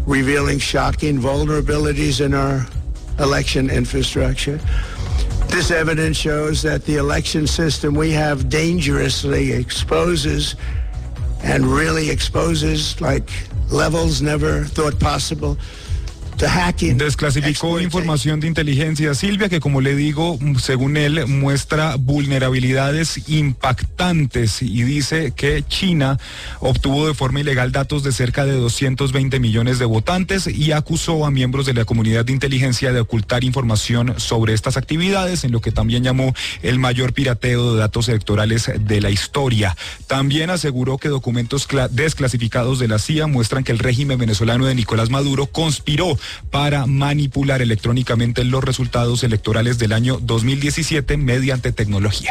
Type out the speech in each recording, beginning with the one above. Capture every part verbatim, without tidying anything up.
revealing shocking vulnerabilities in our election infrastructure. This evidence shows that the election system we have dangerously exposes and really exposes like levels never thought possible. Desclasificó información de inteligencia, Silvia, que como le digo, según él, muestra vulnerabilidades impactantes y dice que China obtuvo de forma ilegal datos de cerca de doscientos veinte millones de votantes y acusó a miembros de la comunidad de inteligencia de ocultar información sobre estas actividades, en lo que también llamó el mayor pirateo de datos electorales de la historia. También aseguró que documentos desclasificados de la C I A muestran que el régimen venezolano de Nicolás Maduro conspiró para manipular electrónicamente los resultados electorales del año dos mil diecisiete mediante tecnología.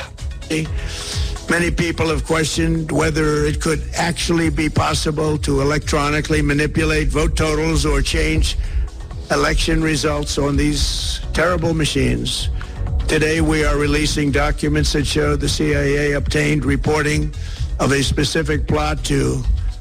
Many people have questioned whether it could actually be possible to electronically manipulate vote totals or change election results on these terrible machines. Today we are releasing documents that show the C I A obtained reporting of a specific plot to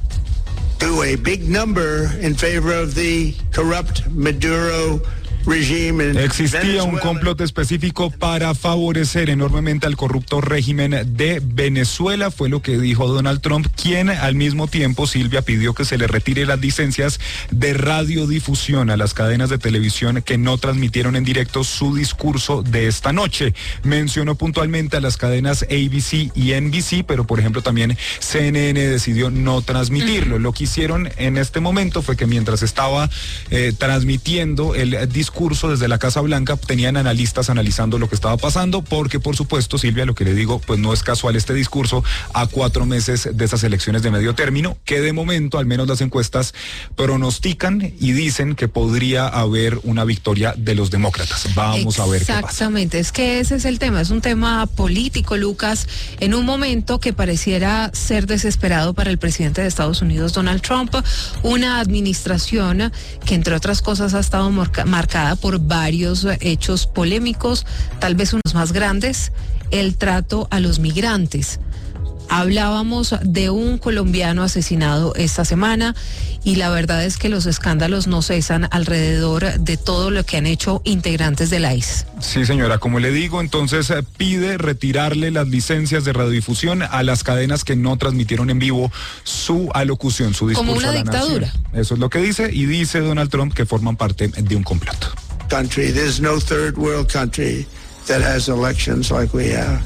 do a big number in favor of the corrupt Maduro regime in Existía Venezuela. Un complot específico para favorecer enormemente al corrupto régimen de Venezuela, fue lo que dijo Donald Trump, quien al mismo tiempo, Silvia, pidió que se le retire las licencias de radiodifusión a las cadenas de televisión que no transmitieron en directo su discurso de esta noche. Mencionó puntualmente a las cadenas A B C y N B C, pero por ejemplo también C N N decidió no transmitirlo. Lo que hicieron en este momento fue que mientras estaba eh, transmitiendo el discurso curso desde la Casa Blanca, tenían analistas analizando lo que estaba pasando, porque por supuesto, Silvia, lo que le digo, pues no es casual este discurso a cuatro meses de esas elecciones de medio término, que de momento, al menos las encuestas, pronostican y dicen que podría haber una victoria de los demócratas. Vamos a ver qué pasa. Exactamente, es que ese es el tema, es un tema político, Lucas, en un momento que pareciera ser desesperado para el presidente de Estados Unidos, Donald Trump, una administración que entre otras cosas ha estado marca- marcada por varios hechos polémicos, tal vez unos más grandes, el trato a los migrantes. Hablábamos de un colombiano asesinado esta semana y la verdad es que los escándalos no cesan alrededor de todo lo que han hecho integrantes del I C E. Sí, señora, como le digo, entonces pide retirarle las licencias de radiodifusión a las cadenas que no transmitieron en vivo su alocución, su discurso. Como una a la dictadura. nación. Eso es lo que dice, y dice Donald Trump que forman parte de un complot. Country, there's no third world country that has elections like we have.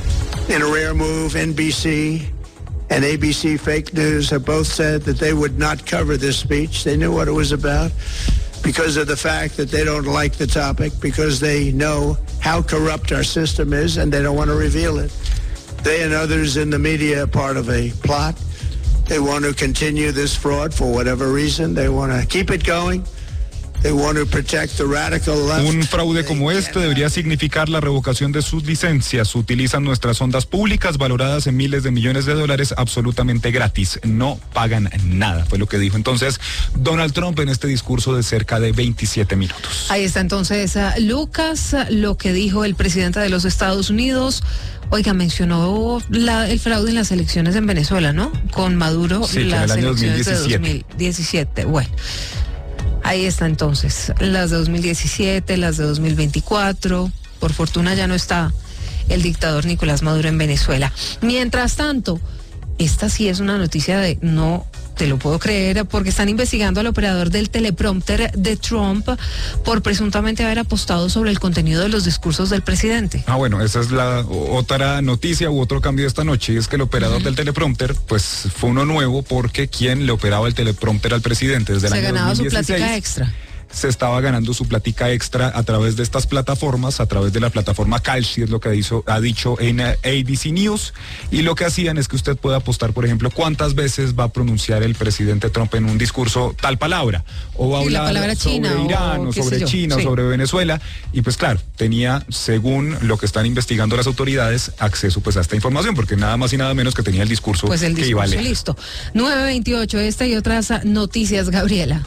In a rare move, N B C and A B C Fake News have both said that they would not cover this speech. They knew what it was about because of the fact that they don't like the topic, because they know how corrupt our system is and they don't want to reveal it. They and others in the media are part of a plot. They want to continue this fraud for whatever reason. They want to keep it going. Un fraude como este debería significar la revocación de sus licencias. Utilizan nuestras ondas públicas valoradas en miles de millones de dólares absolutamente gratis. No pagan nada, fue lo que dijo entonces Donald Trump en este discurso de cerca de veintisiete minutos. Ahí está entonces uh, Lucas, lo que dijo el presidente de los Estados Unidos. Oiga, mencionó la, el fraude en las elecciones en Venezuela, ¿no? Con Maduro, sí, las en el año elecciones dos mil diecisiete. de dos mil diecisiete. Bueno. Ahí está entonces, las de dos mil diecisiete, las de dos mil veinticuatro. Por fortuna ya no está el dictador Nicolás Maduro en Venezuela. Mientras tanto, esta sí es una noticia de no te lo puedo creer, porque están investigando al operador del teleprompter de Trump por presuntamente haber apostado sobre el contenido de los discursos del presidente. Ah, bueno, esa es la otra noticia u otro cambio de esta noche, y es que el operador uh-huh. del teleprompter, pues fue uno nuevo, porque quien le operaba el teleprompter al presidente desde el Se año ganaba dos mil dieciséis, su plática extra. Se estaba ganando su plática extra a través de estas plataformas, a través de la plataforma Kalshi, es lo que hizo, ha dicho en A B C News, y lo que hacían es que usted puede apostar, por ejemplo, cuántas veces va a pronunciar el presidente Trump en un discurso tal palabra, o va a sí, hablar sobre China, Irán, o, o sobre China, sí. o sobre Venezuela, y pues claro, tenía, según lo que están investigando las autoridades, acceso pues a esta información, porque nada más y nada menos que tenía el discurso pues el que discurso, iba a leer. Listo. nueve veintiocho, esta y otras noticias, Gabriela.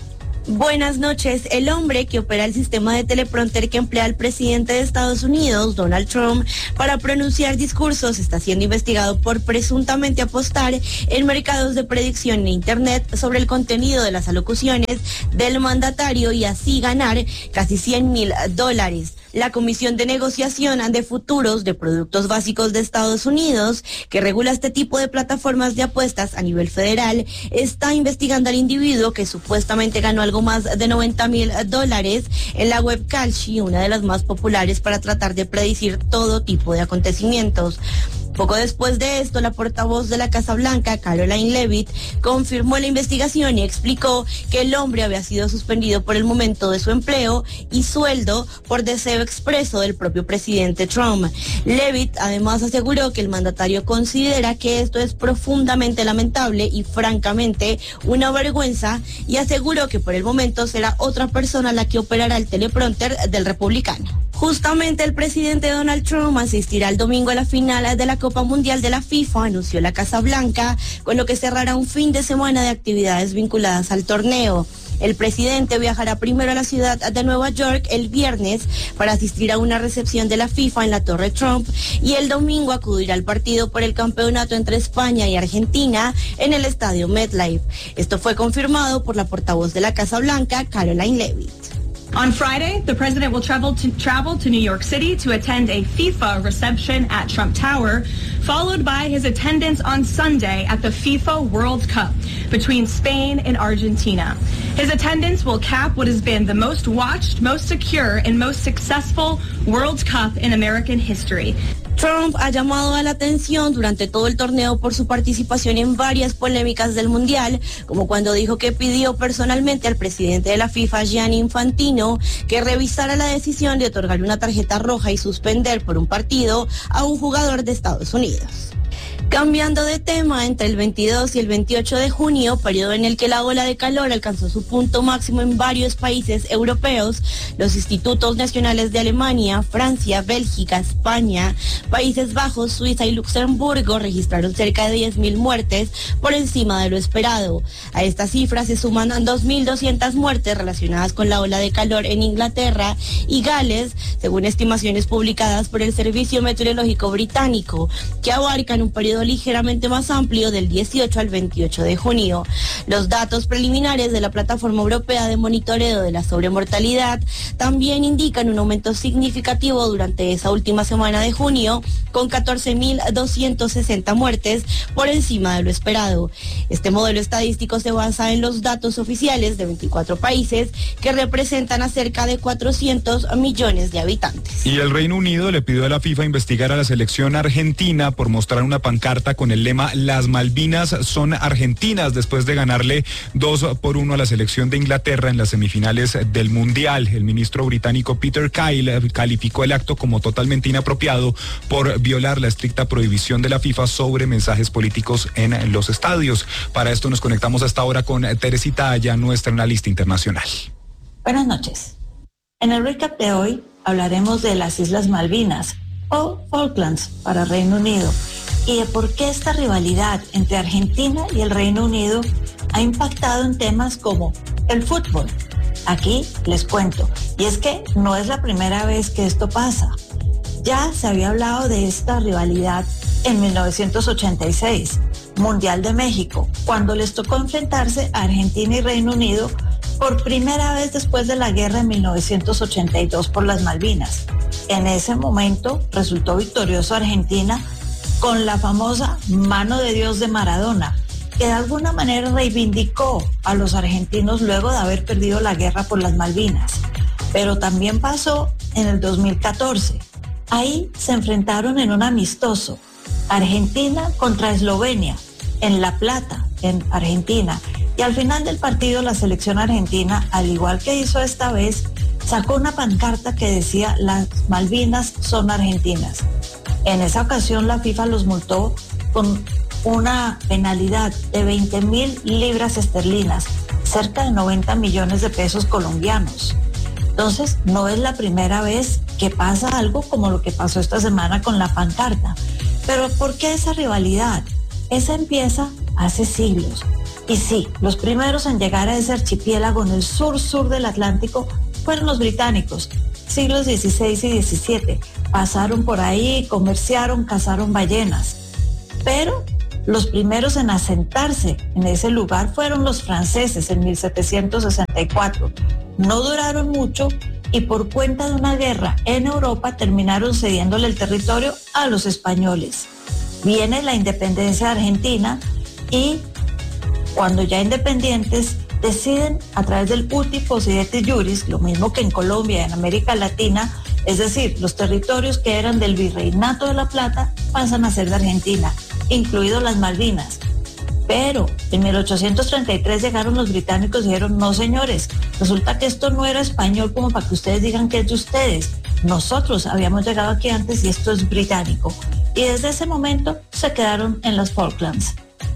Buenas noches. El hombre que opera el sistema de teleprompter que emplea el presidente de Estados Unidos, Donald Trump, para pronunciar discursos, está siendo investigado por presuntamente apostar en mercados de predicción en Internet sobre el contenido de las alocuciones del mandatario y así ganar casi cien mil dólares. La Comisión de Negociación de Futuros de Productos Básicos de Estados Unidos, que regula este tipo de plataformas de apuestas a nivel federal, está investigando al individuo que supuestamente ganó algo más de noventa mil dólares en la web Kalshi, una de las más populares para tratar de predecir todo tipo de acontecimientos. Poco después de esto, la portavoz de la Casa Blanca, Karoline Leavitt, confirmó la investigación y explicó que el hombre había sido suspendido por el momento de su empleo y sueldo por deseo expreso del propio presidente Trump. Leavitt además aseguró que el mandatario considera que esto es profundamente lamentable y francamente una vergüenza y aseguró que por el momento será otra persona la que operará el teleprompter del republicano. Justamente el presidente Donald Trump asistirá el domingo a la final de la Copa Mundial de la FIFA, anunció la Casa Blanca, con lo que cerrará un fin de semana de actividades vinculadas al torneo. El presidente viajará primero a la ciudad de Nueva York el viernes para asistir a una recepción de la FIFA en la Torre Trump y el domingo acudirá al partido por el campeonato entre España y Argentina en el estadio MetLife. Esto fue confirmado por la portavoz de la Casa Blanca, Karoline Leavitt. On Friday, the president will travel to, travel to New York City to attend a FIFA reception at Trump Tower, followed by his attendance on Sunday at the FIFA World Cup between Spain and Argentina. His attendance will cap what has been the most watched, most secure, and most successful World Cup in American history. Trump ha llamado a la atención durante todo el torneo por su participación en varias polémicas del Mundial, como cuando dijo que pidió personalmente al presidente de la FIFA, Gianni Infantino, que revisara la decisión de otorgar una tarjeta roja y suspender por un partido a un jugador de Estados Unidos. Cambiando de tema, entre el veintidós y el veintiocho de junio, periodo en el que la ola de calor alcanzó su punto máximo en varios países europeos, los institutos nacionales de Alemania, Francia, Bélgica, España, Países Bajos, Suiza y Luxemburgo registraron cerca de diez mil muertes por encima de lo esperado. A estas cifras se suman dos mil doscientas muertes relacionadas con la ola de calor en Inglaterra y Gales, según estimaciones publicadas por el Servicio Meteorológico Británico, que abarcan un periodo ligeramente más amplio del dieciocho al veintiocho de junio. Los datos preliminares de la Plataforma Europea de Monitoreo de la Sobremortalidad también indican un aumento significativo durante esa última semana de junio, con catorce mil doscientas sesenta muertes por encima de lo esperado. Este modelo estadístico se basa en los datos oficiales de veinticuatro países que representan a cerca de cuatrocientos millones de habitantes. Y el Reino Unido le pidió a la FIFA investigar a la selección argentina por mostrar una pancarta con el lema "Las Malvinas son argentinas", después de ganarle dos por uno a la selección de Inglaterra en las semifinales del Mundial. El ministro británico Peter Kyle calificó el acto como totalmente inapropiado por violar la estricta prohibición de la FIFA sobre mensajes políticos en los estadios. Para esto nos conectamos hasta ahora con Teresita Aya, nuestra analista internacional. Buenas noches. En el recap de hoy hablaremos de las Islas Malvinas o Falklands para Reino Unido y de por qué esta rivalidad entre Argentina y el Reino Unido ha impactado en temas como el fútbol. Aquí les cuento, y es que no es la primera vez que esto pasa. Ya se había hablado de esta rivalidad en mil novecientos ochenta y seis, Mundial de México, cuando les tocó enfrentarse a Argentina y Reino Unido por primera vez después de la guerra en mil novecientos ochenta y dos por las Malvinas. En ese momento resultó victorioso Argentina con la famosa mano de Dios de Maradona, que de alguna manera reivindicó a los argentinos luego de haber perdido la guerra por las Malvinas. Pero también pasó en el dos mil catorce. Ahí se enfrentaron en un amistoso, Argentina contra Eslovenia, en La Plata, en Argentina. Y al final del partido la selección argentina, al igual que hizo esta vez, sacó una pancarta que decía "Las Malvinas son argentinas". En esa ocasión la FIFA los multó con una penalidad de veinte mil libras esterlinas, cerca de noventa millones de pesos colombianos. Entonces, no es la primera vez que pasa algo como lo que pasó esta semana con la pancarta. Pero ¿por qué esa rivalidad? Esa empieza hace siglos, Y sí, los primeros en llegar a ese archipiélago en el sur-sur del Atlántico fueron los británicos. Siglos dieciséis y diecisiete. Pasaron por ahí, comerciaron, cazaron ballenas. Pero los primeros en asentarse en ese lugar fueron los franceses en mil setecientos sesenta y cuatro. No duraron mucho y por cuenta de una guerra en Europa terminaron cediéndole el territorio a los españoles. Viene la independencia de Argentina y cuando ya independientes deciden a través del uti possidetis juris, lo mismo que en Colombia y en América Latina, es decir, los territorios que eran del Virreinato de la Plata pasan a ser de Argentina, incluidos las Malvinas. Pero en mil ochocientos treinta y tres llegaron los británicos y dijeron, no señores, resulta que esto no era español como para que ustedes digan que es de ustedes. Nosotros habíamos llegado aquí antes y esto es británico. Y desde ese momento se quedaron en las Falklands.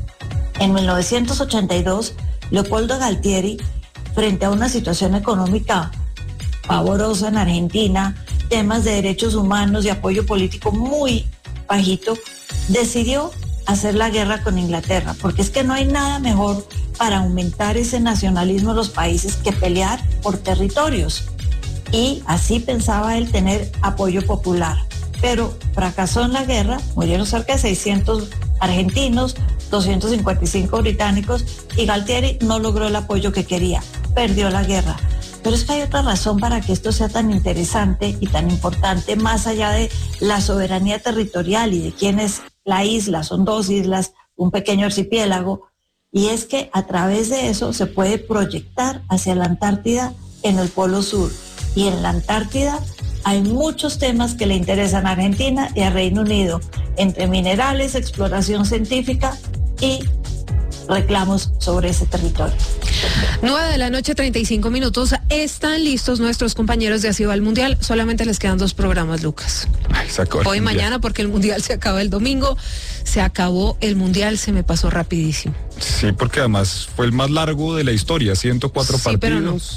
En mil novecientos ochenta y dos, Leopoldo Galtieri, frente a una situación económica pavorosa en Argentina, temas de derechos humanos y apoyo político muy bajito, decidió hacer la guerra con Inglaterra, porque es que no hay nada mejor para aumentar ese nacionalismo en los países que pelear por territorios. Y así pensaba él tener apoyo popular. Pero fracasó en la guerra, murieron cerca de seiscientos argentinos, doscientos cincuenta y cinco británicos, y Galtieri no logró el apoyo que quería, perdió la guerra. Pero es que hay otra razón para que esto sea tan interesante y tan importante, más allá de la soberanía territorial y de quién es la isla, son dos islas, un pequeño archipiélago, y es que a través de eso se puede proyectar hacia la Antártida en el Polo Sur. Y en la Antártida hay muchos temas que le interesan a Argentina y a Reino Unido, entre minerales, exploración científica y reclamos sobre ese territorio. nueve de la noche, treinta y cinco minutos. Están listos nuestros compañeros de Así va el Mundial. Solamente les quedan dos programas, Lucas. Ay, Hoy y mañana, porque el Mundial se acaba el domingo. Se acabó el Mundial, se me pasó rapidísimo. Sí, porque además fue el más largo de la historia, ciento cuatro sí, partidos. Pero no.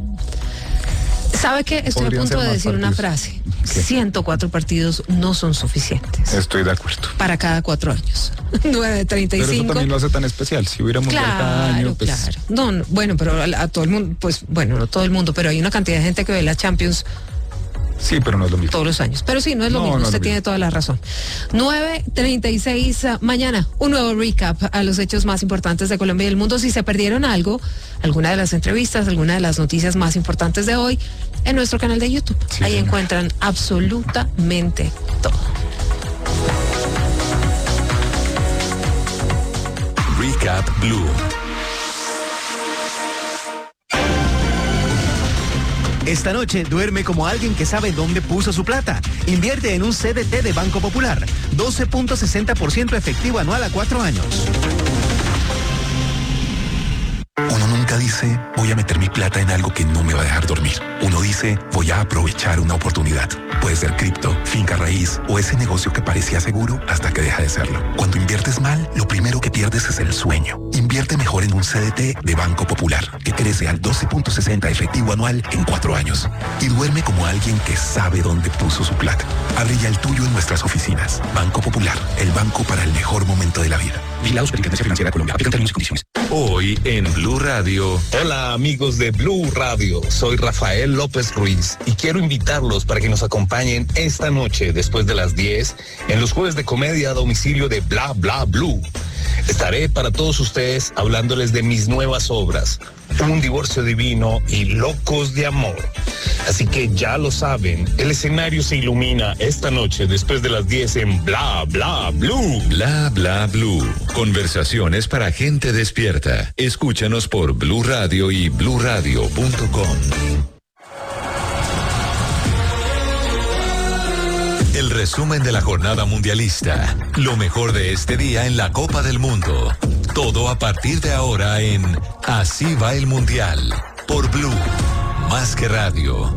¿Sabe qué? Estoy a punto de decir una frase. ¿Qué? ciento cuatro partidos no son suficientes. Estoy de acuerdo. Para cada cuatro años. nueve treinta y cinco. Pero eso también lo hace tan especial. Si hubiera mundial claro, cada año, pues... Claro, no, no, bueno, pero a, a todo el mundo, pues, bueno, no todo el mundo, pero hay una cantidad de gente que ve la Champions. Sí, pero no es lo mismo. Todos los años. Pero sí, no es lo no, mismo. No Usted tiene mismo. Toda la razón. nueve treinta y seis, uh, mañana, un nuevo recap a los hechos más importantes de Colombia y del mundo. Si se perdieron algo, alguna de las entrevistas, alguna de las noticias más importantes de hoy, en nuestro canal de YouTube. Sí, Ahí señor. Encuentran absolutamente todo. Recap Blue. Esta noche duerme como alguien que sabe dónde puso su plata. Invierte en un C D T de Banco Popular. doce punto sesenta por ciento efectivo anual a cuatro años. Uno nunca dice, voy a meter mi plata en algo que no me va a dejar dormir. Uno dice, voy a aprovechar una oportunidad. Puede ser cripto, finca raíz o ese negocio que parecía seguro hasta que deja de serlo. Cuando inviertes mal, lo primero que pierdes es el sueño. Invierte mejor en un C D T de Banco Popular, que crece al doce punto sesenta efectivo anual en cuatro años. Y duerme como alguien que sabe dónde puso su plata. Abre ya el tuyo en nuestras oficinas. Banco Popular, el banco para el mejor momento de la vida. Vigilado Superintendencia Financiera de Colombia. Aplican términos y condiciones. Hoy en Blue Radio. Hola amigos de Blue Radio. Soy Rafael López Ruiz y quiero invitarlos para que nos acompañen esta noche después de las diez en los jueves de comedia a domicilio de Bla Bla Blue. Estaré para todos ustedes hablándoles de mis nuevas obras, Un divorcio divino y Locos de amor. Así que ya lo saben, el escenario se ilumina esta noche después de las diez en Bla Bla Blue. Bla Bla Blue. Conversaciones para gente despierta. Escúchanos por Blue Radio y blue radio punto com. El resumen de la jornada mundialista. Lo mejor de este día en la Copa del Mundo. Todo a partir de ahora en Así va el Mundial. Por Blue. Más que radio.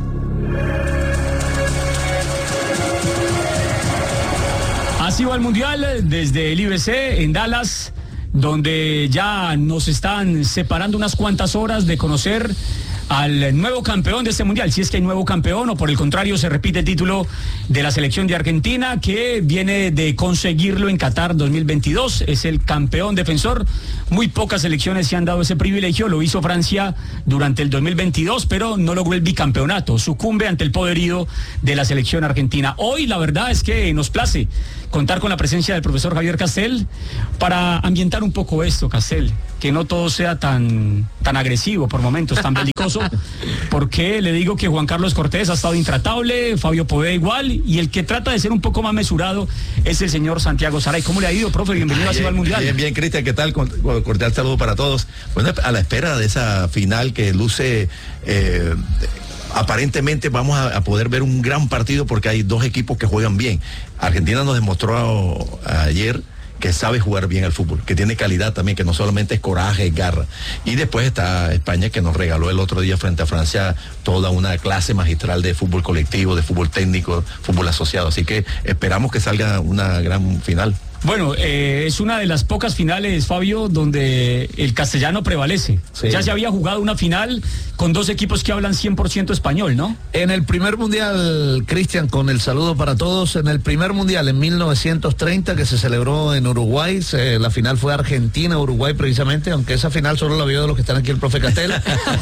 Así va el Mundial desde el I B C en Dallas, donde ya nos están separando unas cuantas horas de conocer al nuevo campeón de este mundial, si es que hay nuevo campeón o por el contrario se repite el título de la selección de Argentina que viene de conseguirlo en Qatar dos mil veintidós, es el campeón defensor. Muy pocas selecciones se han dado ese privilegio, lo hizo Francia durante el dos mil veintidós, pero no logró el bicampeonato, sucumbe ante el poderío de la selección argentina. Hoy la verdad es que nos place contar con la presencia del profesor Javier Castel para ambientar un poco esto, Castel, que no todo sea tan, tan agresivo por momentos, tan belicoso, porque le digo que Juan Carlos Cortés ha estado intratable, Fabio Poveda igual, y el que trata de ser un poco más mesurado es el señor Santiago Saray. ¿Cómo le ha ido, profe? Bienvenido a Ciudad al Mundial. Bien, bien, Cristian, ¿qué tal? Cordial saludo para todos. Bueno, a la espera de esa final que luce... Eh, aparentemente vamos a, a poder ver un gran partido porque hay dos equipos que juegan bien. Argentina nos demostró a, ayer que sabe jugar bien al fútbol, que tiene calidad también, que no solamente es coraje, es garra. Y después está España, que nos regaló el otro día frente a Francia toda una clase magistral de fútbol colectivo, de fútbol técnico, fútbol asociado. Así que esperamos que salga una gran final. Bueno, eh, es una de las pocas finales, Fabio, donde el castellano prevalece. Sí. Ya se había jugado una final con dos equipos que hablan cien por ciento español, ¿no? En el primer mundial, Cristian, con el saludo para todos, en el primer mundial en mil novecientos treinta que se celebró en Uruguay, se, la final fue Argentina-Uruguay precisamente, aunque esa final solo la vio de los que están aquí el profe Castel,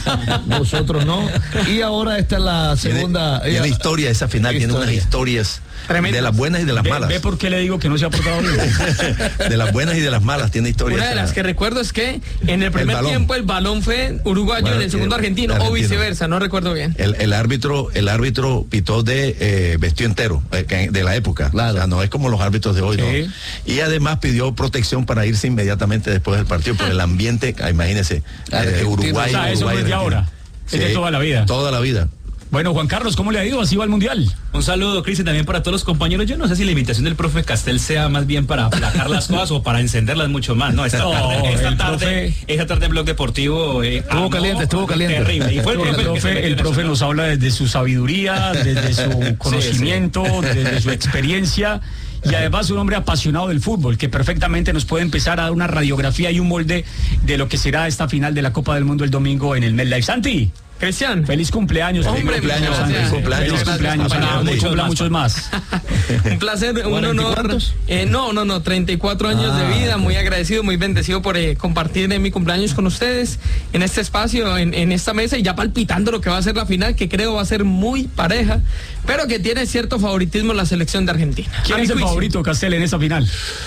nosotros no. Y ahora esta es la segunda... Tiene, tiene historia esa final, historia. Tiene unas historias... Tremendo. De las buenas y de las ve, malas. ¿Ve por qué le digo que no se ha portado bien? De las buenas y de las malas, tiene historia. Una de las que recuerdo es que en el primer el tiempo el balón fue uruguayo, bueno, en el segundo argentino, argentino, o viceversa, no recuerdo bien. El, el árbitro el árbitro pitó de eh, vestido entero, eh, de la época. Claro. O sea, no es como los árbitros de hoy, sí. ¿No? Y además pidió protección para irse inmediatamente después del partido por el ambiente, imagínense, eh, Uruguay. O sea, eso Uruguay, no es de ahora, sí, es de toda la vida. Toda la vida. Bueno, Juan Carlos, ¿cómo le ha ido? ¿Así va al Mundial? Un saludo, Cristian, también para todos los compañeros. Yo no sé si la invitación del profe Castel sea más bien para aplacar las cosas o para encenderlas mucho más, ¿no? Esta no, tarde, esta tarde, profe... esta tarde en Blog Deportivo... Eh, estuvo ah, caliente, no, estuvo caliente. Terrible. Y fue el, el profe, el profe, el profe nos habla desde su sabiduría, desde su conocimiento, sí, sí. desde su experiencia. Y además un hombre apasionado del fútbol, que perfectamente nos puede empezar a dar una radiografía y un molde de lo que será esta final de la Copa del Mundo el domingo en el MetLife. Santi. Cristian. Feliz cumpleaños. Hombre, feliz cumpleaños. Feliz cumpleaños. Feliz cumpleaños. Muchos, muchos, más, muchos más. Un placer, un honor. Eh, no, no, no, treinta y cuatro años ah, de vida, muy agradecido, muy bendecido por eh, compartir en mi cumpleaños con ustedes, en este espacio, en, en esta mesa, y ya palpitando lo que va a ser la final, que creo va a ser muy pareja, pero que tiene cierto favoritismo la selección de Argentina. ¿Quién es el favorito, Castel, en esa final?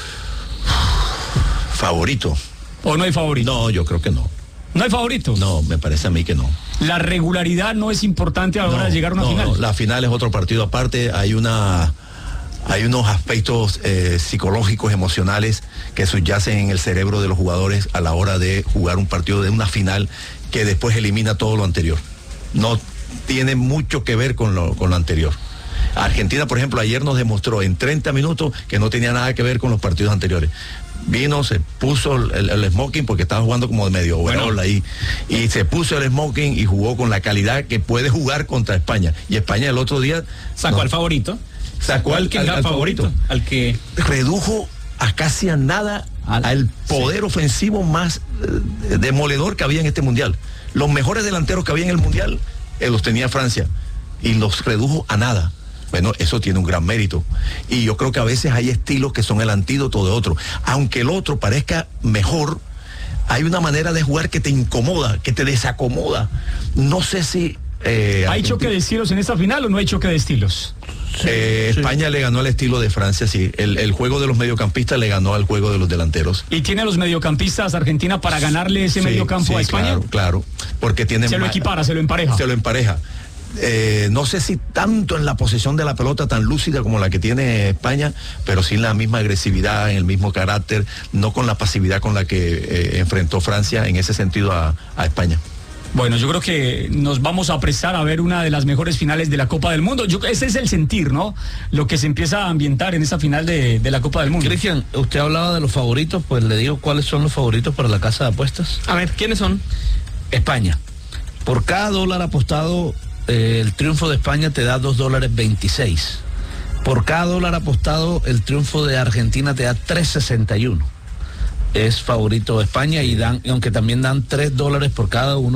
¿Favorito? ¿O no hay favorito? No, yo creo que no. ¿No hay favoritos? No, me parece a mí que no. ¿La regularidad no es importante a la hora no, de llegar a una no, final? No, la final es otro partido aparte, hay una... Hay unos aspectos eh, psicológicos, emocionales que subyacen en el cerebro de los jugadores a la hora de jugar un partido de una final que después elimina todo lo anterior. No tiene mucho que ver con lo, con lo anterior. Argentina, por ejemplo, ayer nos demostró en treinta minutos que no tenía nada que ver con los partidos anteriores. Vino, se puso el, el smoking porque estaba jugando como de medio overall bueno. ahí, y se puso el smoking y jugó con la calidad que puede jugar contra España. Y España el otro día sacó no, al favorito. Sacó al, al, al favorito, favorito, al que redujo a casi a nada al, al poder sí. ofensivo más eh, demoledor que había en este mundial. Los mejores delanteros que había en el mundial eh, los tenía Francia y los redujo a nada. Bueno, eso tiene un gran mérito. Y yo creo que a veces hay estilos que son el antídoto de otro. Aunque el otro parezca mejor, hay una manera de jugar que te incomoda, que te desacomoda. No sé si... Eh, ¿Hay choque de estilos en esta final o no hay choque de estilos? Eh, sí. España le ganó al estilo de Francia, sí. El, el juego de los mediocampistas le ganó al juego de los delanteros. ¿Y tiene a los mediocampistas Argentina para ganarle ese sí, mediocampo sí, a España? Claro, claro. Porque tiene se lo equipara, se lo empareja. Se lo empareja. Eh, no sé si tanto en la posesión de la pelota tan lúcida como la que tiene España, pero sí en la misma agresividad, en el mismo carácter, no con la pasividad con la que eh, enfrentó Francia en ese sentido a, a España. Bueno, yo creo que nos vamos a prestar a ver una de las mejores finales de la Copa del Mundo. Yo, ese es el sentir, ¿no? Lo que se empieza a ambientar en esa final de, de la Copa del Mundo. Cristian, usted hablaba de los favoritos, pues le digo cuáles son los favoritos para la casa de apuestas. A ver, ¿quiénes son? España. Por cada dólar apostado, eh, el triunfo de España te da dos dólares veintiséis. Por cada dólar apostado, el triunfo de Argentina te da tres sesenta y uno. Es favorito España y dan, aunque también dan tres dólares por cada uno,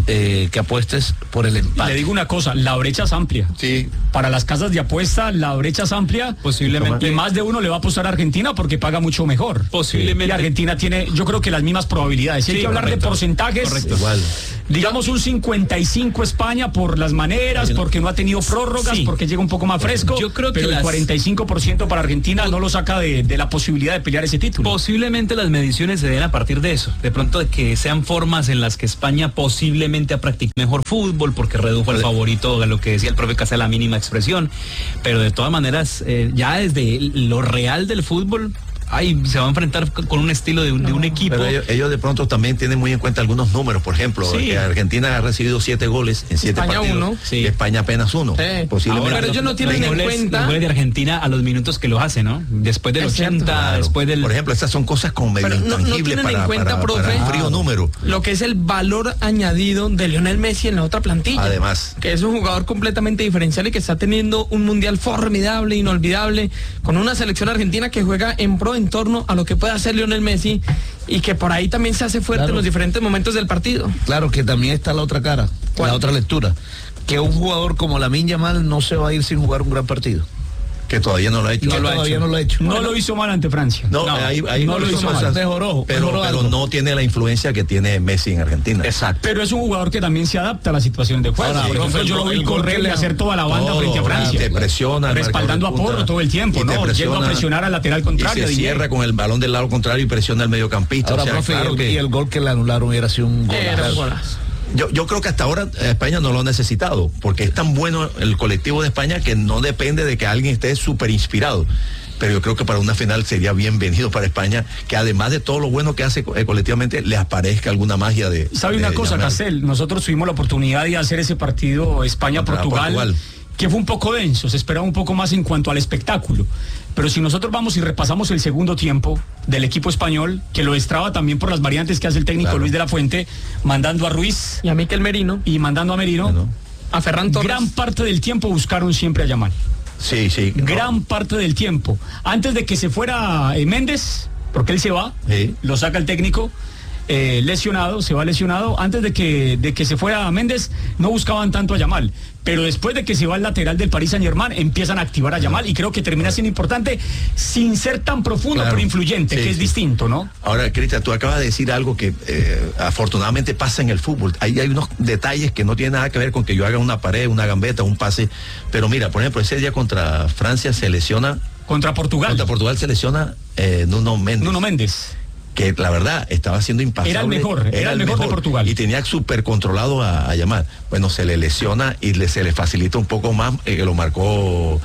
eh, que apuestes por el empate. Le digo una cosa, la brecha es amplia. Sí. Para las casas de apuesta, la brecha es amplia. Posiblemente. Y más de uno le va a apostar a Argentina porque paga mucho mejor. Posiblemente. Y Argentina tiene, yo creo que las mismas probabilidades. Si hay Sí, que hablar correcto. de porcentajes, Correcto. Igual. digamos un cincuenta y cinco España por las maneras, porque no ha tenido prórrogas, Sí. porque llega un poco más fresco. Yo creo que pero las- el cuarenta y cinco por ciento para Argentina no lo saca de, de la posibilidad de pelear ese título. Posiblemente las mediciones se den a partir de eso, de pronto de que sean formas en las que España posiblemente ha practicado mejor fútbol porque redujo al favorito a lo que decía el profe Castel, la mínima expresión, pero de todas maneras eh, ya desde lo real del fútbol ay, se va a enfrentar con un estilo de un, de un equipo. Pero ellos, ellos de pronto también tienen muy en cuenta algunos números, por ejemplo, Sí. que Argentina ha recibido siete goles en siete España partidos, uno. Sí. y España apenas uno. Sí. Posiblemente. Ahora, pero ellos no tienen los en goles, cuenta- los goles de Argentina a los minutos que lo hace, ¿no? Después del Es cierto. ochenta, Claro. después del... Por ejemplo, estas son cosas como medio Pero no- no intangibles tienen para, en cuenta, para- para profe, un frío número. lo que es el valor añadido de Lionel Messi en la otra plantilla. Además. Que es un jugador completamente diferencial y que está teniendo un mundial formidable, inolvidable, con una selección argentina que juega en pro en torno a lo que puede hacer Lionel Messi y que por ahí también se hace fuerte Claro. en los diferentes momentos del partido. Claro que también está la otra cara, ¿Cuál? la otra lectura, que un jugador como Lamine Yamal no se va a ir sin jugar un gran partido. Que todavía no lo ha hecho. Que todavía no lo ha hecho. No lo hizo mal ante Francia. No, ahí, ahí no lo hizo mal. cosas, Mejoró, pero, mejoró pero algo. no tiene la influencia que tiene Messi en Argentina. Exacto. Pero es un jugador que también se adapta a la situación de juego. Ahora, Por ejemplo, profe, yo lo el vi gol correr que y le- hacer toda la banda Todo, frente a Francia. te presiona el respaldando a marcador de Porro punta, todo el tiempo, y te ¿no? Yendo a presiona, presionar al lateral contrario. Y se a Didier. cierra con el balón del lado contrario y presiona al mediocampista. Ahora, o sea, profe, claro y, el, que- y el gol que le anularon hubiera sido un gol. Era un golazo. Yo, yo creo que hasta ahora eh, España no lo ha necesitado, porque es tan bueno el colectivo de España que no depende de que alguien esté súper inspirado. Pero yo creo que para una final sería bienvenido para España, que además de todo lo bueno que hace eh, colectivamente, les aparezca alguna magia de... ¿Sabe de una cosa, llamar. Castel? Nosotros tuvimos la oportunidad de hacer ese partido España-Portugal, Portugal. que fue un poco denso, se esperaba un poco más en cuanto al espectáculo. Pero si nosotros vamos y repasamos el segundo tiempo del equipo español, que lo destraba también por las variantes que hace el técnico Claro. Luis de la Fuente, mandando a Ruiz Y a Miquel Merino, y mandando a Merino, Bueno, a Ferran Torres. gran parte del tiempo buscaron siempre a Yamal. sí, sí. no. Gran parte del tiempo. Antes de que se fuera eh, Méndez, porque él se va, Sí. lo saca el técnico, eh, lesionado, se va lesionado. Antes de que, de que se fuera Méndez, no buscaban tanto a Yamal. Pero después de que se va el lateral del Paris Saint Germain, empiezan a activar a Yamal y creo que termina siendo importante sin ser tan profundo, Claro. pero influyente, Sí, que es sí. distinto, ¿no? Ahora, Cristian, tú acabas de decir algo que eh, afortunadamente pasa en el fútbol. Ahí hay unos detalles que no tienen nada que ver con que yo haga una pared, una gambeta, un pase. Pero mira, por ejemplo, ese día contra Francia se lesiona, Contra Portugal. contra Portugal se lesiona eh, Nuno Méndez. Nuno Méndez. Que la verdad estaba siendo impasable. Era el mejor, era el mejor de Portugal. Y tenía súper controlado a, a Yamal. Bueno, se le lesiona y le, se le facilita un poco más, eh, que lo marcó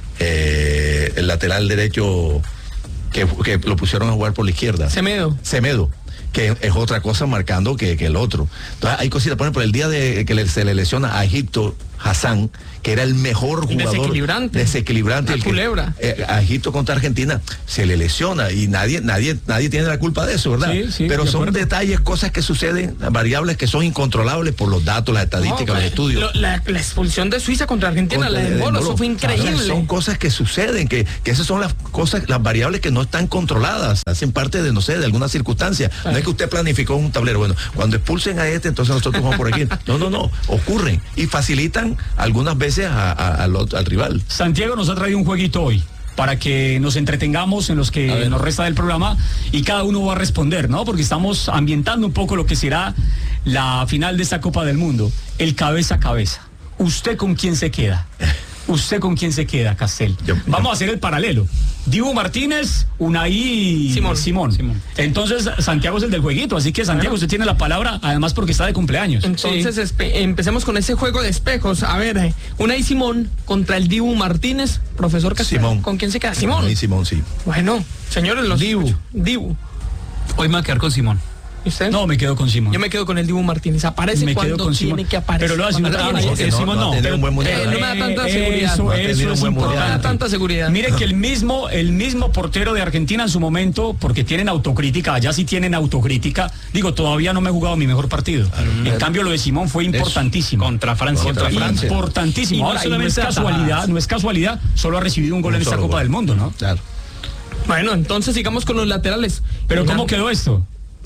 eh, el lateral derecho que, que lo pusieron a jugar por la izquierda. Semedo. Semedo, que es otra cosa marcando que, que el otro. Entonces hay cositas, por ejemplo, el día de que le- se le lesiona a Egipto, Hassan, que era el mejor jugador. Desequilibrante. Desequilibrante. La el que- culebra. eh, a Egipto contra Argentina se le lesiona y nadie, nadie, nadie tiene la culpa de eso, ¿verdad? Sí, sí, Pero de son acuerdo. detalles, cosas que suceden, variables que son incontrolables por los datos, las estadísticas, No, los pues, estudios. lo- la, la expulsión de Suiza contra Argentina, la del Bolo, eso fue increíble. O sea, son cosas que suceden, que, que esas son las cosas, las variables que no están controladas, hacen parte de, no sé, de alguna circunstancia. No es que usted planificó un tablero, bueno, cuando expulsen a este, entonces nosotros vamos por aquí. No, no, no, ocurren y facilitan algunas veces a- a- al, otro- al rival. Santiago nos ha traído un jueguito hoy para que nos entretengamos en los que nos resta del programa y cada uno va a responder, ¿no? Porque estamos ambientando un poco lo que será la final de esta Copa del Mundo. El cabeza a cabeza. ¿Usted con quién se queda? ¿Usted con quién se queda, Castel? Yo- Vamos a hacer el paralelo. Dibu Martínez, Unai Simón. Simón. Simón. Entonces, Santiago es el del jueguito, así que Santiago, usted tiene la palabra, además porque está de cumpleaños. Entonces espe- empecemos con ese juego de espejos. A ver, eh, Unai Simón contra el Dibu Martínez. Profesor Castel, Simón. ¿con quién se queda? Simón. Y Simón, sí. Bueno, señores, los Dibu. Dibu. Hoy me voy a quedar con Simón. ¿Y usted? No, me quedo con Simón. Yo me quedo con el Dibu Martínez. Aparece Me quedo cuando con tiene Simón. que aparecer. Pero lo hace Cuando una- tiene ah, que- eh, no, Simón no ha no, tenido pero- un buen mundial. Eh, no me da tanta Eh, seguridad. Eso, No ha eso tenido es un buen mundial. No me da importante. tanta seguridad. Mire que el mismo, el mismo portero de Argentina en su momento, porque tienen autocrítica, allá sí tienen autocrítica, digo, todavía no me he jugado mi mejor partido. En cambio, lo de Simón fue importantísimo. Contra Francia. Contra Francia. Importantísimo. Y no Ahora, y no es solamente casualidad, atajadas. no es casualidad, solo ha recibido un gol Un en esta solo Copa gol. del Mundo, ¿no? Claro. Bueno, entonces sigamos con los laterales. Pero Una- ¿cómo quedó esto?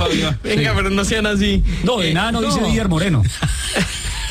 Fabio. Venga, pero no sean así. No, de Eh, nada no, no. dice Díaz Moreno.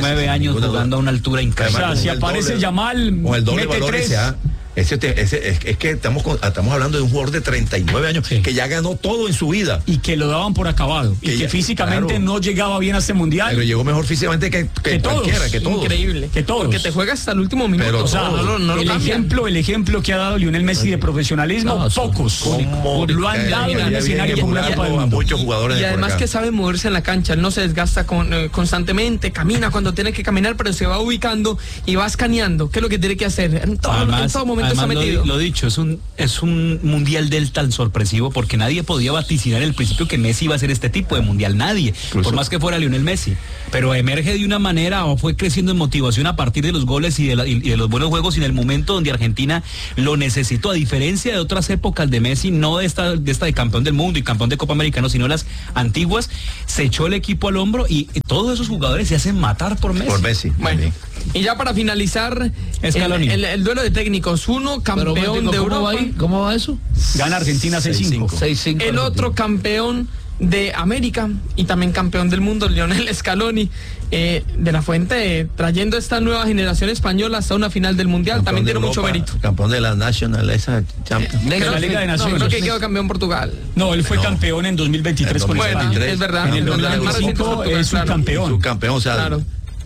diecinueve años jugando a una altura increíble. O sea, si aparece Yamal, con el doble mete valor tres. ese, ¿ah? Ese, ese, es, es que estamos, con, estamos hablando de un jugador de treinta y nueve años sí. que ya ganó todo en su vida. Y que lo daban por acabado. Que y que ya, físicamente claro. no llegaba bien a este mundial. Pero llegó mejor físicamente que, que, que cualquiera, todos. que todos. Increíble. Que todos. Porque te juegas hasta el último minuto. Pero o sea, no, no, no el, ejemplo, el ejemplo que ha dado Lionel Messi de profesionalismo, no, pocos como, lo han dado en el escenario como una Copa del Mundo. Muchos jugadores y además que sabe moverse en la cancha, él no se desgasta con, eh, constantemente, camina cuando tiene que caminar, pero se va ubicando y va escaneando. ¿Qué es lo que tiene que hacer? En todo, además, en todo momento está metido. Lo, lo dicho, es un es un mundial del tan sorpresivo porque nadie podía vaticinar en el principio que Messi iba a ser este tipo de mundial, nadie, Incluso. por más que fuera Lionel Messi, pero emerge de una manera o fue creciendo en motivación a partir de los goles y de, la, y de los buenos juegos y en el momento donde Argentina lo necesitó, a diferencia de otras épocas de Messi, no de esta de esta de campeón del mundo y campeón de Copa Americana, sino las antiguas, se echó el equipo al hombro y todos esos jugadores se hacen matar por Messi. Por Messi. Bueno, y ya para finalizar, el, el, el duelo de técnicos, uno campeón Pero, de Europa. ¿Cómo va, ¿Cómo va eso? Gana Argentina seis cinco. El otro campeón de América y también campeón del mundo, Lionel Scaloni, eh, de la Fuente, eh, trayendo esta nueva generación española hasta una final del Mundial, campeón también tiene Europa, mucho mérito. Campeón de la National, esa Champions. Eh, la Liga de Naciones. No, creo que quedó campeón Portugal. No, él fue no. campeón en dos mil veintitrés con bueno, España. Es verdad. En el dos mil veinticinco es subcampeón. Subcampeón, o sea, claro.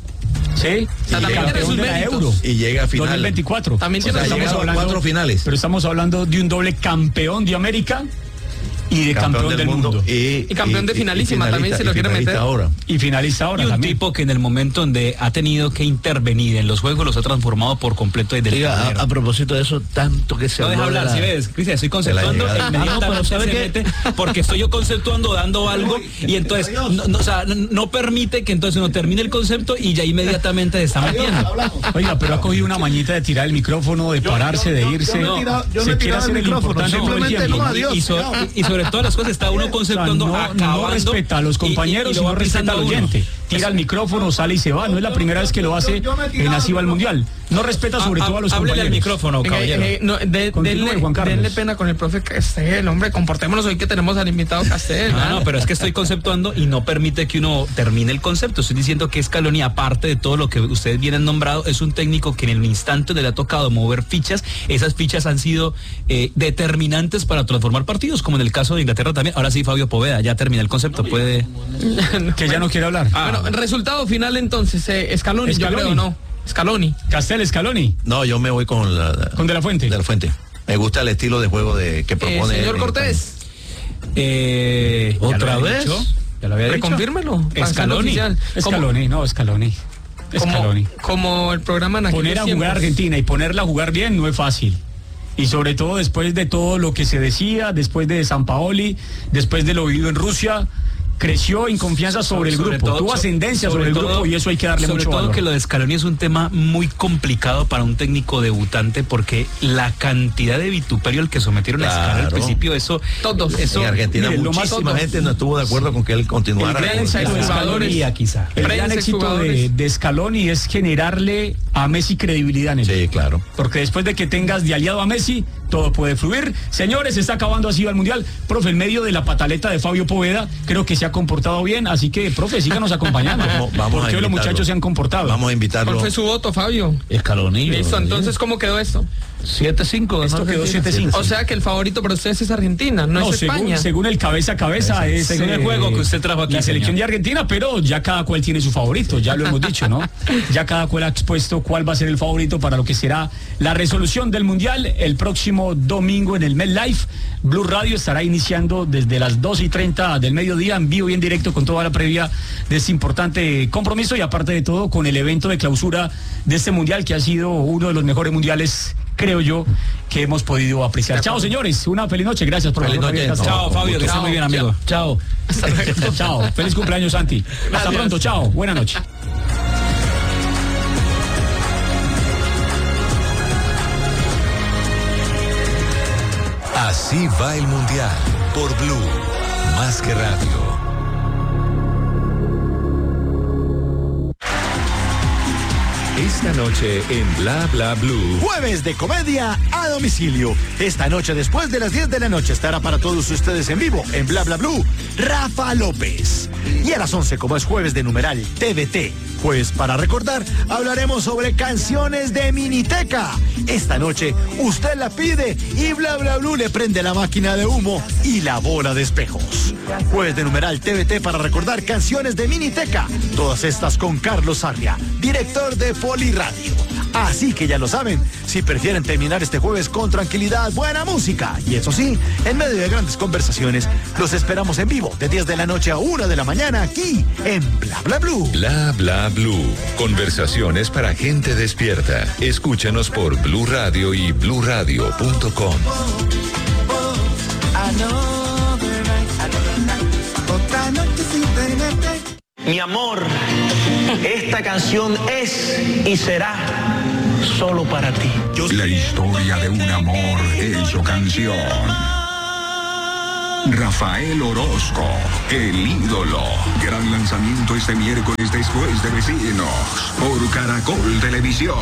Sí, o sea, también tiene sus méritos. Euro. Y llega a final. dos mil veinticuatro. También o sea, estamos hablando, cuatro finales. Pero estamos hablando de un doble campeón de América y de campeón, campeón del, del mundo, mundo. Y, y campeón y, de finalísima, y finalista, también se lo quiere meter ahora. Y finalista ahora y un también. tipo que en el momento donde ha tenido que intervenir en los juegos los ha transformado por completo desde el a, a propósito de eso, tanto que se no deja hablar, si ves, Cristian, estoy conceptuando inmediatamente, no, se mete, porque estoy yo conceptuando, dando algo y entonces no, no, o sea, no, no permite que entonces uno termine el concepto y ya inmediatamente se está metiendo. Oiga, pero ha cogido una mañita de tirar el micrófono, de pararse, de irse. Se quiere hacer el importante todo el tiempo. Y sobre todas las cosas está uno conceptuando. No, no respeta a los compañeros y, y, y no respeta al oyente. Tira el micrófono, sale y se va. No es la primera vez que lo hace en Así va el Mundial. No respeta sobre a, todo a los compañeros. Háblele al micrófono, caballero. Eh, eh, no, de, denle, denle pena con el profe Castel, hombre, comportémonos hoy que tenemos al invitado Castel. No, no, pero es que estoy conceptuando y no permite que uno termine el concepto. Estoy diciendo que Scaloni, aparte de todo lo que ustedes vienen nombrado, es un técnico que en el instante donde le ha tocado mover fichas, esas fichas han sido eh, determinantes para transformar partidos, como en el caso de Inglaterra también. Ahora sí, Fabio Poveda, ya termina el concepto, puede... que ya no quiere hablar. Ah, bueno, resultado final entonces, eh, Scaloni, Scaloni, yo creo, ¿no? Scaloni. Castel, Scaloni. No, yo me voy con la, la... ¿Con De la Fuente? De la Fuente. Me gusta el estilo de juego de que propone... Eh, señor Cortés. Eh, ¿Otra vez? Dicho, ya lo había dicho. Reconfírmelo. Scaloni. Scaloni, no, Scaloni. Scaloni. Como, como el programa en Poner a jugar tiempos. a Argentina y ponerla a jugar bien no es fácil. Y sobre todo después de todo lo que se decía, después de Sampaoli, después de lo vivido en Rusia, creció en confianza sobre, sobre el grupo, todo, tuvo ascendencia sobre, sobre el todo, grupo y eso hay que darle mucho valor. Sobre todo que lo de Scaloni es un tema muy complicado para un técnico debutante porque la cantidad de vituperio al que sometieron claro. a Scaloni al principio, eso... Todos. Eso, en Argentina mire, muchísima más, gente no estuvo de acuerdo con que él continuara. El gran éxito de Scaloni, quizá. El gran éxito de, de Scaloni es generarle a Messi credibilidad en él. Sí, claro. Porque después de que tengas de aliado a Messi, todo puede fluir. Señores, se está acabando así el Mundial. Profe, en medio de la pataleta de Fabio Poveda, creo que se ha comportado bien, así que, profe, síganos acompañando. Vamos, vamos porque los muchachos se han comportado. Vamos a invitarlo. ¿Cuál fue su voto, Fabio? Scaloni. Listo, entonces, ¿cómo quedó esto? siete cinco. Esto quedó siete cinco. O sea que el favorito para ustedes es Argentina, no, no es según, España. Según el cabeza a cabeza es según el juego que usted trajo aquí, la selección señor. de Argentina, pero ya cada cual tiene su favorito, ya lo hemos dicho, ¿no? Ya cada cual ha expuesto cuál va a ser el favorito para lo que será la resolución del Mundial el próximo domingo en el MetLife. Blue Radio estará iniciando desde las dos y treinta del mediodía en vivo y en directo con toda la previa de este importante compromiso y aparte de todo con el evento de clausura de este Mundial que ha sido uno de los mejores mundiales, creo yo, que hemos podido apreciar. Chao, señores, una feliz noche, gracias por feliz noche. No, chao, Fabio, que esté muy bien, amigo. Chao. Chao, feliz cumpleaños, Santi. Gracias. Hasta pronto, chao, buena noche. Así va el Mundial por Blue, más que radio. Esta noche en Bla Bla Blue. Jueves de comedia a domicilio. Esta noche después de las diez de la noche estará para todos ustedes en vivo en Bla Bla Blue Rafa López. Y a las once, como es jueves de numeral T V T, jueves para recordar, hablaremos sobre canciones de Miniteca. Esta noche usted la pide y Bla Bla Blue le prende la máquina de humo y la bola de espejos. Jueves de numeral T V T para recordar canciones de Miniteca. Todas estas con Carlos Sarria, director de Poli Radio. Así que ya lo saben, si prefieren terminar este jueves con tranquilidad, buena música y eso sí, en medio de grandes conversaciones, los esperamos en vivo de diez de la noche a una de la mañana aquí en Bla Bla Blue. Bla Bla Blue. Conversaciones para gente despierta. Escúchanos por Blue Radio y blue radio punto com. Mi amor, esta canción es y será solo para ti. La historia de un amor hecho canción. Rafael Orozco, el ídolo. Gran lanzamiento este miércoles después de Vecinos por Caracol Televisión.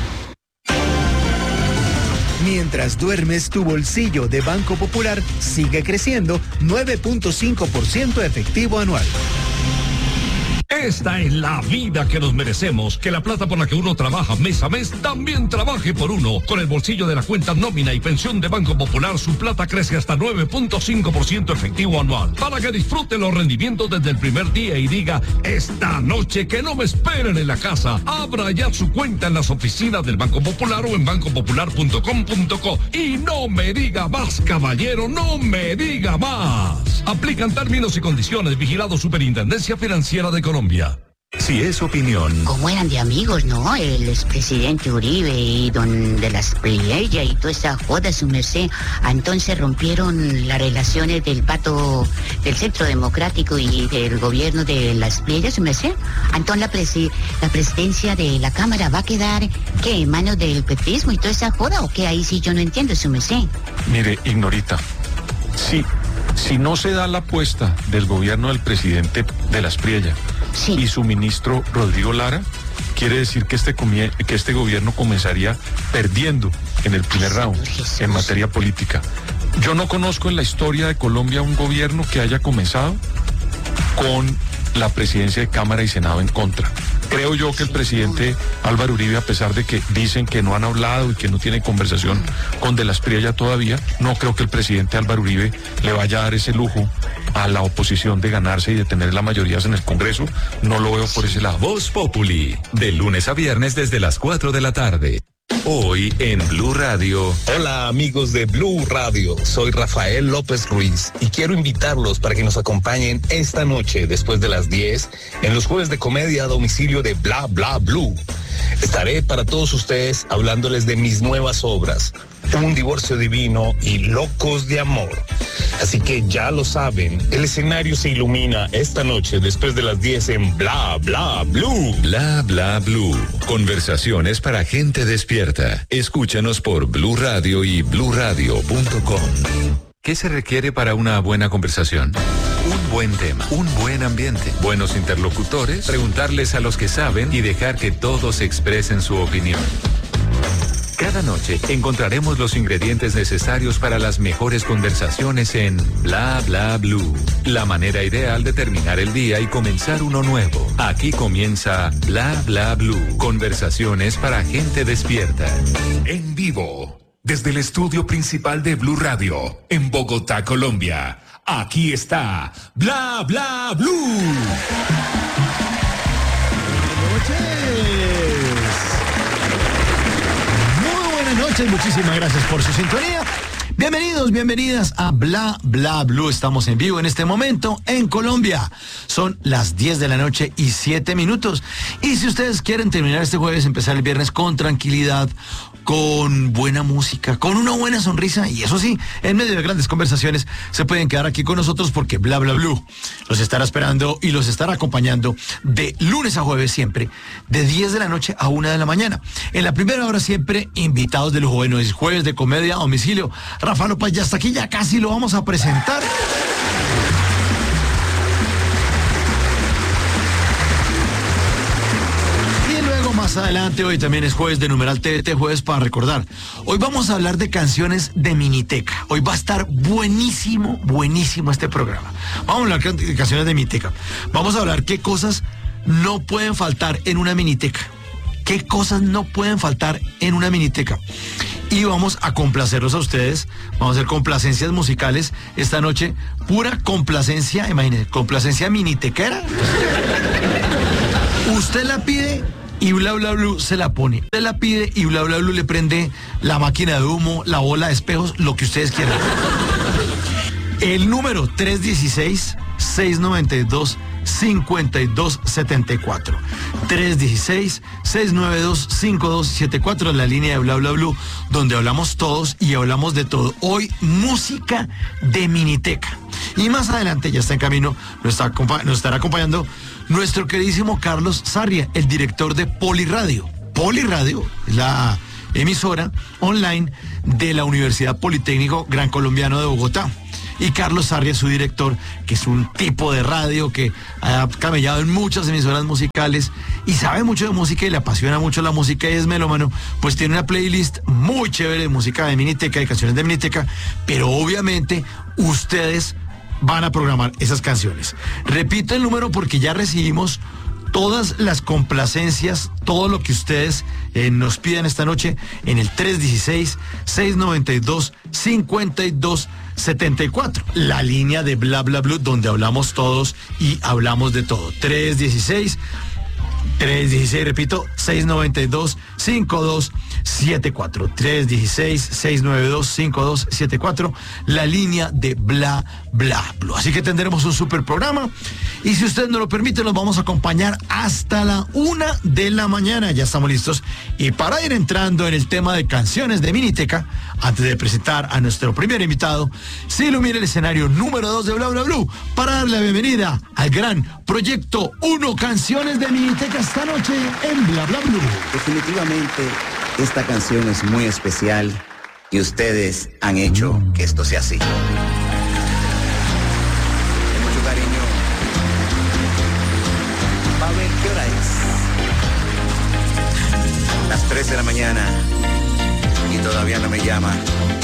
Mientras duermes, tu bolsillo de Banco Popular sigue creciendo nueve punto cinco por ciento efectivo anual. Esta es la vida que nos merecemos, que la plata por la que uno trabaja mes a mes también trabaje por uno. Con el bolsillo de la cuenta nómina y pensión de Banco Popular, su plata crece hasta nueve punto cinco por ciento efectivo anual. Para que disfrute los rendimientos desde el primer día y diga, esta noche que no me esperen en la casa. Abra ya su cuenta en las oficinas del Banco Popular o en banco popular punto com punto co. Y no me diga más, caballero, no me diga más. Aplican términos y condiciones. Vigilado Superintendencia Financiera de Colombia. Si es opinión. Como eran de amigos, ¿no? El expresidente Uribe y don de las Priella y toda esa joda, su merced. Entonces rompieron las relaciones del pato del Centro Democrático y del gobierno de las Priella, su merced. Entonces la, presi la presidencia de la Cámara va a quedar, ¿qué? ¿En manos del petismo y toda esa joda o qué? Ahí sí yo no entiendo, su merced. Mire, Ignorita, sí. Si no se da la apuesta del gobierno del presidente de las Priella sí. y su ministro Rodrigo Lara, quiere decir que este, que este gobierno comenzaría perdiendo en el primer round en materia política. Yo no conozco en la historia de Colombia un gobierno que haya comenzado con la presidencia de Cámara y Senado en contra. Creo yo que el presidente Álvaro Uribe, a pesar de que dicen que no han hablado y que no tiene conversación con de las Priella todavía, no creo que el presidente Álvaro Uribe le vaya a dar ese lujo a la oposición de ganarse y de tener la mayoría en el Congreso. No lo veo por ese lado. Voz Populi, de lunes a viernes desde las cuatro de la tarde. Hoy en Blue Radio. Hola amigos de Blue Radio, soy Rafael López Ruiz y quiero invitarlos para que nos acompañen esta noche después de las diez en los jueves de comedia a domicilio de Bla Bla Blue. Estaré para todos ustedes hablándoles de mis nuevas obras, Un divorcio divino y Locos de amor. Así que ya lo saben, el escenario se ilumina esta noche después de las diez en Bla Bla Blue. Bla Bla Blue. Conversaciones para gente despierta. Escúchanos por Blue Radio y blue radio punto com. ¿Qué se requiere para una buena conversación? Un buen tema, un buen ambiente, buenos interlocutores, preguntarles a los que saben y dejar que todos expresen su opinión. Cada noche encontraremos los ingredientes necesarios para las mejores conversaciones en Bla Bla Blue. La manera ideal de terminar el día y comenzar uno nuevo. Aquí comienza Bla Bla Blue. Conversaciones para gente despierta. En vivo, desde el estudio principal de Blue Radio, en Bogotá, Colombia. Aquí está Bla Bla Blue. Buenas noches, muchísimas gracias por su sintonía. Bienvenidos, bienvenidas a Bla Bla Blue. Estamos en vivo en este momento en Colombia. Son las diez de la noche y siete minutos. Y si ustedes quieren terminar este jueves, empezar el viernes con tranquilidad, con buena música, con una buena sonrisa y eso sí, en medio de grandes conversaciones, se pueden quedar aquí con nosotros porque Bla Bla Blue los estará esperando y los estará acompañando de lunes a jueves siempre, de diez de la noche a una de la mañana. En la primera hora siempre invitados de lujo. Bueno, es jueves de comedia a domicilio. Rafa López ya está aquí, ya casi lo vamos a presentar. más adelante, hoy también es jueves de Numeral T V T, jueves para recordar. Hoy vamos a hablar de canciones de Miniteca. Hoy va a estar buenísimo, buenísimo este programa. Vamos a hablar de canciones de Miniteca. Vamos a hablar qué cosas no pueden faltar en una Miniteca. ¿Qué cosas no pueden faltar en una Miniteca? Y vamos a complacerlos a ustedes. Vamos a hacer complacencias musicales esta noche. Pura complacencia, imagínense, complacencia minitequera. Usted la pide y Bla Bla Blue se la pone. Usted la pide y Bla Bla Blue le prende la máquina de humo, la bola de espejos, lo que ustedes quieran. El número tres uno seis, seis nueve dos, cinco dos siete cuatro. tres uno seis, seis nueve dos, cinco dos siete cuatro es la línea de Bla Bla Blue, donde hablamos todos y hablamos de todo. Hoy, música de Miniteca. Y más adelante, ya está en camino, nos, está, nos estará acompañando nuestro queridísimo Carlos Sarria, el director de Poliradio. Poliradio es la emisora online de la Universidad Politécnico Gran Colombiano de Bogotá. Y Carlos Sarria es su director, que es un tipo de radio que ha camellado en muchas emisoras musicales y sabe mucho de música y le apasiona mucho la música y es melómano, pues tiene una playlist muy chévere de música de Miniteca, de canciones de Miniteca, pero obviamente ustedes van a programar esas canciones. Repito el número porque ya recibimos todas las complacencias, todo lo que ustedes eh, nos piden esta noche en el tres uno seis, seis nueve dos, cinco dos siete cuatro, la línea de Bla Bla Blue, donde hablamos todos y hablamos de todo. tres uno seis, tres uno seis, repito, seis nueve dos, cinco dos siete cuatro. tres uno seis, seis nueve dos, cinco dos siete cuatro, la línea de Bla Bla Blue. Así que tendremos un super programa y si usted nos lo permite, nos vamos a acompañar hasta la una de la mañana. Ya estamos listos. Y para ir entrando en el tema de canciones de Miniteca, antes de presentar a nuestro primer invitado, se ilumina el escenario número dos de Bla Bla Blue para darle la bienvenida al gran Proyecto uno, canciones de Miniteca esta noche en Bla Bla Blue. Definitivamente esta canción es muy especial y ustedes han hecho que esto sea así. Con mucho cariño. Va a ver qué hora es. Las tres de la mañana y todavía no me llama.